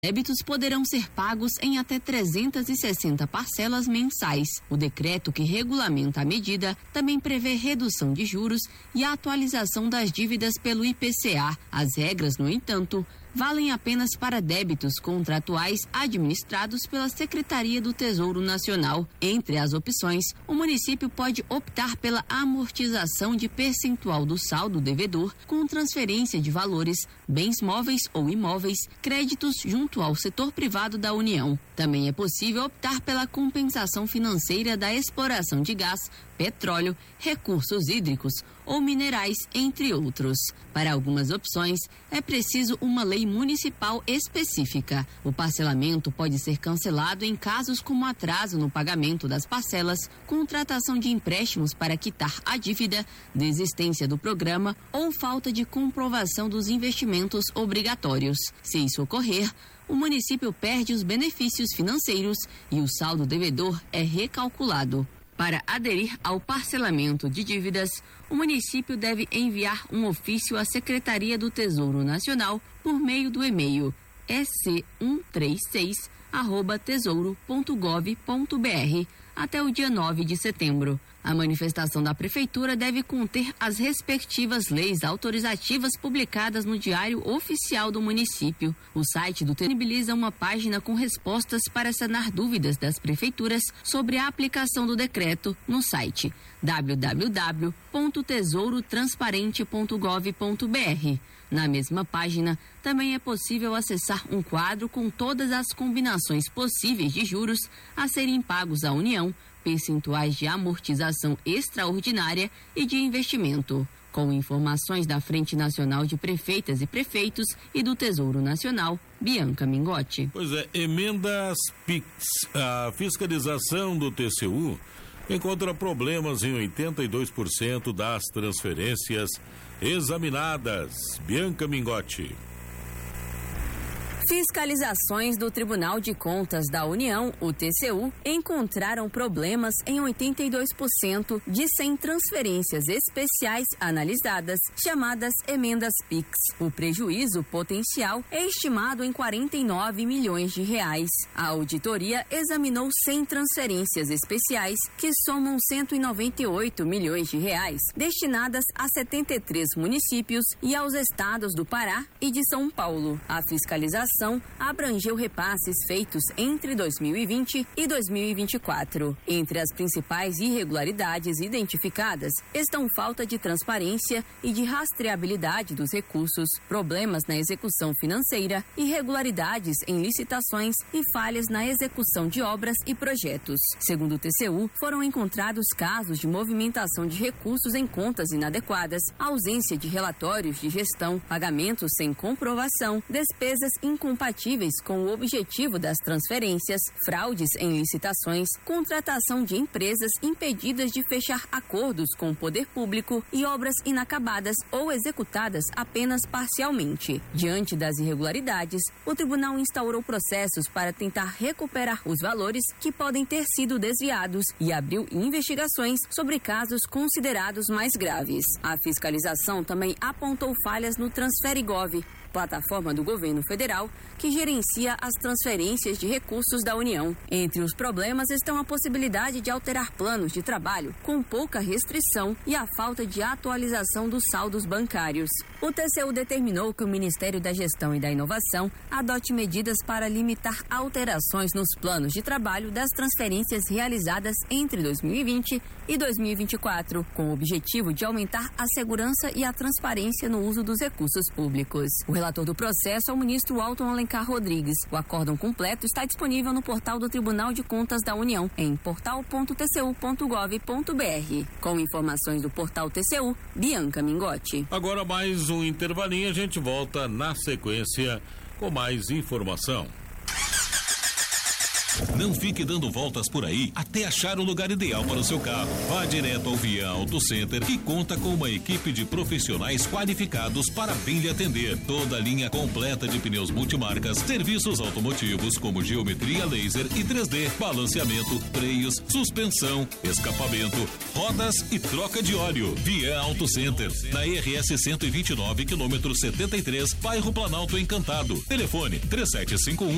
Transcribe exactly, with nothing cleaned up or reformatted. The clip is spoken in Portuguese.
Débitos poderão ser pagos em até trezentas e sessenta parcelas mensais. O decreto que regulamenta a medida também prevê redução de juros e a atualização das dívidas pelo I P C A. As regras, no entanto, valem apenas para débitos contratuais administrados pela Secretaria do Tesouro Nacional. Entre as opções, o município pode optar pela amortização de percentual do saldo devedor com transferência de valores, bens móveis ou imóveis, créditos junto ao setor privado da União. Também é possível optar pela compensação financeira da exploração de gás, petróleo, recursos hídricos ou minerais, entre outros. Para algumas opções, é preciso uma lei municipal específica. O parcelamento pode ser cancelado em casos como atraso no pagamento das parcelas, contratação de empréstimos para quitar a dívida, desistência do programa ou falta de comprovação dos investimentos obrigatórios. Se isso ocorrer, o município perde os benefícios financeiros e o saldo devedor é recalculado. Para aderir ao parcelamento de dívidas, o município deve enviar um ofício à Secretaria do Tesouro Nacional por meio do e-mail e c cento e trinta e seis arroba tesouro ponto gov ponto b r até o dia nove de setembro. A manifestação da Prefeitura deve conter as respectivas leis autorizativas publicadas no Diário Oficial do município. O site do disponibiliza uma página com respostas para sanar dúvidas das prefeituras sobre a aplicação do decreto no site w w w ponto tesouro transparente ponto gov ponto b r. Na mesma página, também é possível acessar um quadro com todas as combinações possíveis de juros a serem pagos à União, percentuais de amortização extraordinária e de investimento. Com informações da Frente Nacional de Prefeitas e Prefeitos e do Tesouro Nacional, Bianca Mingotti. Pois é, emendas P I X. A fiscalização do T C U encontra problemas em oitenta e dois por cento das transferências examinadas. Bianca Mingotti. Fiscalizações do Tribunal de Contas da União, o T C U, encontraram problemas em oitenta e dois por cento de cem transferências especiais analisadas, chamadas emendas P I X. O prejuízo potencial é estimado em quarenta e nove milhões de reais. A auditoria examinou cem transferências especiais, que somam cento e noventa e oito milhões de reais, destinadas a setenta e três municípios e aos estados do Pará e de São Paulo. A fiscalização abrangeu repasses feitos entre dois mil e vinte e dois mil e vinte e quatro. Entre as principais irregularidades identificadas estão falta de transparência e de rastreabilidade dos recursos, problemas na execução financeira, irregularidades em licitações e falhas na execução de obras e projetos. Segundo o T C U, foram encontrados casos de movimentação de recursos em contas inadequadas, ausência de relatórios de gestão, pagamentos sem comprovação, despesas incompatíveis com o objetivo das transferências, fraudes em licitações, contratação de empresas impedidas de fechar acordos com o poder público e obras inacabadas ou executadas apenas parcialmente. Diante das irregularidades, o tribunal instaurou processos para tentar recuperar os valores que podem ter sido desviados e abriu investigações sobre casos considerados mais graves. A fiscalização também apontou falhas no TransferiGov, plataforma do governo federal que gerencia as transferências de recursos da União. Entre os problemas estão a possibilidade de alterar planos de trabalho com pouca restrição e a falta de atualização dos saldos bancários. O T C U determinou que o Ministério da Gestão e da Inovação adote medidas para limitar alterações nos planos de trabalho das transferências realizadas entre dois mil e vinte e dois mil e vinte e quatro, com o objetivo de aumentar a segurança e a transparência no uso dos recursos públicos. O relator do processo é o ministro Alton Alencar Rodrigues. O acórdão completo está disponível no portal do Tribunal de Contas da União, em portal ponto t c u ponto gov ponto b r. Com informações do portal T C U, Bianca Mingotti. Agora mais um intervalinho, a gente volta na sequência com mais informação. Não fique dando voltas por aí até achar o lugar ideal para o seu carro. Vá direto ao Via Auto Center, que conta com uma equipe de profissionais qualificados para bem lhe atender. Toda a linha completa de pneus multimarcas, serviços automotivos como geometria laser e três D, balanceamento, freios, suspensão, escapamento, rodas e troca de óleo. Via Auto Center, na R S cento e vinte e nove, quilômetro setenta e três, bairro Planalto Encantado. Telefone três sete cinco um